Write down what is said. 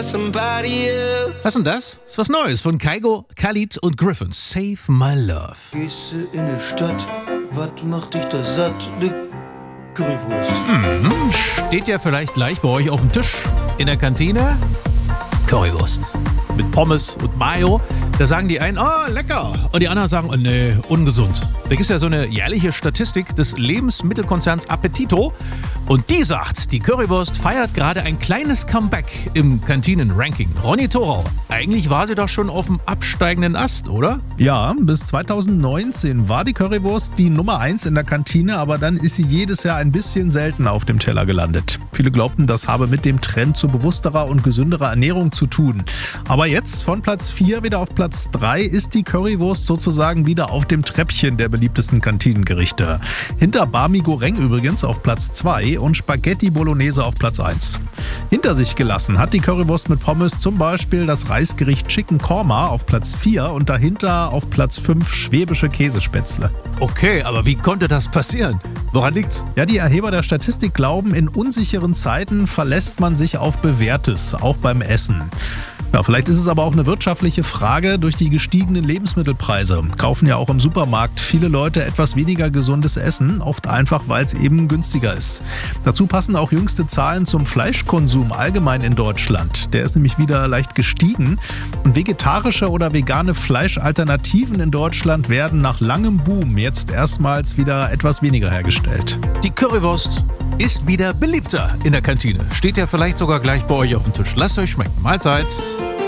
somebody else. Was denn das? Ist was Neues von Kygo, Khalid und Griffin. Save My Love. Gehst du in die Stadt, was macht dich da satt? Ne Currywurst. Steht ja vielleicht gleich bei euch auf dem Tisch in der Kantine. Currywurst. Mit Pommes und Mayo. Da sagen die einen, oh, lecker. Und die anderen sagen, oh, nee, ungesund. Da gibt es ja so eine jährliche Statistik des Lebensmittelkonzerns Appetito. Und die sagt, die Currywurst feiert gerade ein kleines Comeback im Kantinen-Ranking. Ronny Thorau, eigentlich war sie doch schon auf dem absteigenden Ast, oder? Ja, bis 2019 war die Currywurst die Nummer 1 in der Kantine, aber dann ist sie jedes Jahr ein bisschen seltener auf dem Teller gelandet. Viele glaubten, das habe mit dem Trend zu bewussterer und gesünderer Ernährung zu tun. Aber jetzt von Platz 4 wieder auf Platz 3 ist die Currywurst sozusagen wieder auf dem Treppchen der beliebtesten Kantinengerichte. Hinter Barmi Goreng übrigens auf Platz 2 und Spaghetti Bolognese auf Platz 1. Hinter sich gelassen hat die Currywurst mit Pommes zum Beispiel das Reisgericht Chicken Korma auf Platz 4 und dahinter auf Platz 5 schwäbische Käsespätzle. Okay, aber wie konnte das passieren? Woran liegt's? Ja, die Erheber der Statistik glauben, in unsicheren Zeiten verlässt man sich auf Bewährtes, auch beim Essen. Ja, vielleicht ist es aber auch eine wirtschaftliche Frage. Durch die gestiegenen Lebensmittelpreise kaufen ja auch im Supermarkt viele Leute etwas weniger gesundes Essen, oft einfach, weil es eben günstiger ist. Dazu passen auch jüngste Zahlen zum Fleischkonsum allgemein in Deutschland. Der ist nämlich wieder leicht gestiegen. Und vegetarische oder vegane Fleischalternativen in Deutschland werden nach langem Boom jetzt erstmals wieder etwas weniger hergestellt. Die Currywurst ist wieder beliebter in der Kantine. Steht ja vielleicht sogar gleich bei euch auf dem Tisch. Lasst euch schmecken. Mahlzeit.